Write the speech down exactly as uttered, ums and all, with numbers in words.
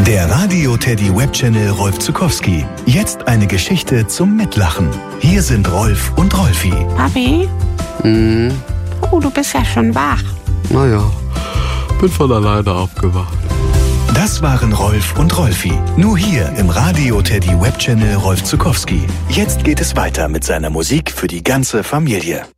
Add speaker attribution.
Speaker 1: Der Radio Teddy Webchannel Rolf Zuckowski. Jetzt eine Geschichte zum Mitlachen. Hier sind Rolf und Rolfi.
Speaker 2: Papi?
Speaker 3: Mhm.
Speaker 2: Oh, du bist ja schon wach.
Speaker 3: Naja, bin von alleine aufgewacht.
Speaker 1: Das waren Rolf und Rolfi. Nur hier im Radio Teddy Webchannel Rolf Zuckowski. Jetzt geht es weiter mit seiner Musik für die ganze Familie.